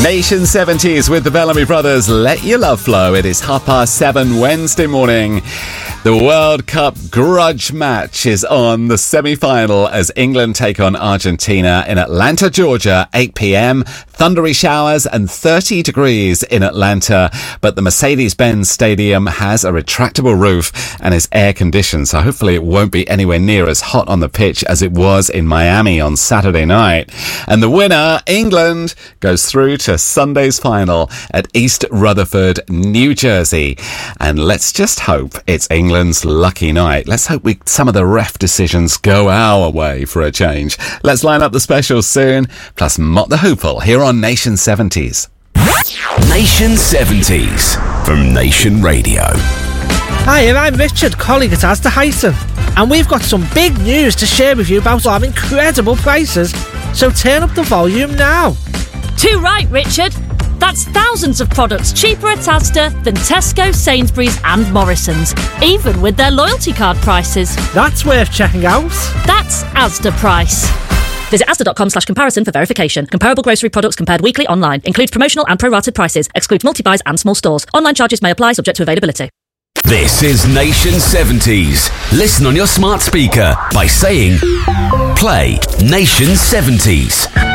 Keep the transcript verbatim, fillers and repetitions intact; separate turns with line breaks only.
Nation seventies with the Bellamy Brothers. Let your love flow. It is half past seven Wednesday morning. The World Cup grudge match is on, the semi-final as England take on Argentina in Atlanta, Georgia, eight p.m. Thundery showers and thirty degrees in Atlanta. But the Mercedes-Benz Stadium has a retractable roof and is air-conditioned, so hopefully it won't be anywhere near as hot on the pitch as it was in Miami on Saturday night. And the winner, England, goes through to Sunday's final at East Rutherford, New Jersey. And let's just hope it's England. England's lucky night. Let's hope we some of the ref decisions go our way for a change. Let's line up the specials soon, plus Mott the Hoople here on Nation seventies.
Nation seventies from Nation Radio.
Hi, I'm Richard, colleague at Asda Hyson, and we've got some big news to share with you about our incredible prices, so turn up the volume now.
Too right, Richard. That's thousands of products cheaper at Asda than Tesco, Sainsbury's and Morrison's, even with their loyalty card prices.
That's worth checking out.
That's Asda Price. Visit asda.com slash comparison for verification. Comparable grocery products compared weekly online. Includes promotional and prorated prices. Excludes multi-buys and small stores. Online charges may apply, subject to availability.
This is Nation seventies. Listen on your smart speaker by saying, play Nation seventies.